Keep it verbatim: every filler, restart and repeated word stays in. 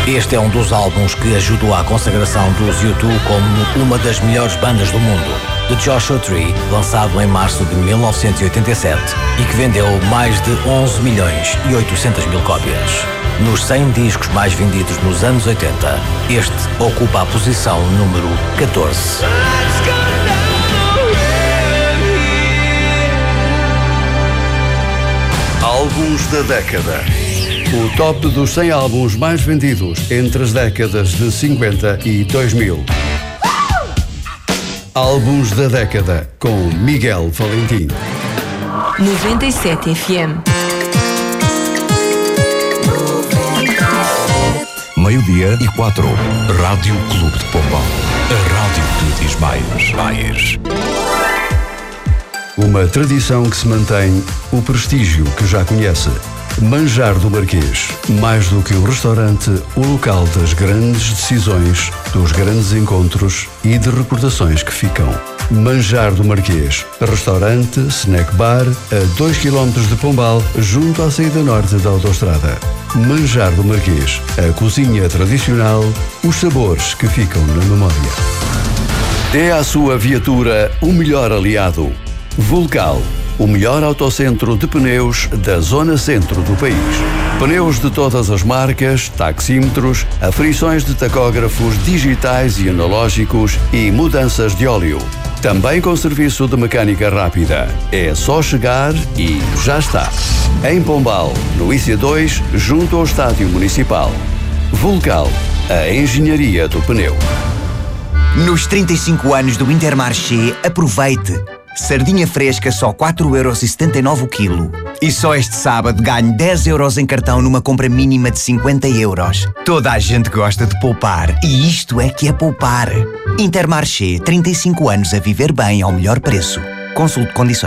Este é um dos álbuns que ajudou à consagração dos U dois como uma das melhores bandas do mundo. The Joshua Tree, lançado em março de mil novecentos e oitenta e sete e que vendeu mais de onze milhões e oitocentas mil cópias. Nos cem discos mais vendidos nos anos oitenta, este ocupa a posição número catorze. Álbuns da década. O top dos cem álbuns mais vendidos entre as décadas de cinquenta e dois mil. Álbuns da década com Miguel Valentim. noventa e sete F M. Meio-dia e quatro. Rádio Clube de Pombal. A rádio que diz mais. mais. Uma tradição que se mantém, o prestígio que já conhece. Manjar do Marquês. Mais do que um restaurante, o local das grandes decisões, dos grandes encontros e de recordações que ficam. Manjar do Marquês. Restaurante, snack bar, a dois quilómetros de Pombal, junto à saída norte da autoestrada. Manjar do Marquês. A cozinha tradicional, os sabores que ficam na memória. É a sua viatura o melhor aliado. Vulcal. O melhor autocentro de pneus da zona centro do país. Pneus de todas as marcas, taxímetros, aferições de tacógrafos digitais e analógicos e mudanças de óleo. Também com serviço de mecânica rápida. É só chegar e já está. Em Pombal, no I C dois, junto ao Estádio Municipal. Vulcal, a engenharia do pneu. Nos trinta e cinco anos do Intermarché, aproveite! Sardinha fresca só quatro euros e setenta e nove o quilo. E só este sábado ganhe dez euros em cartão numa compra mínima de cinquenta euros. Toda a gente gosta de poupar. E isto é que é poupar. Intermarché, trinta e cinco anos a viver bem ao melhor preço. Consulte condições.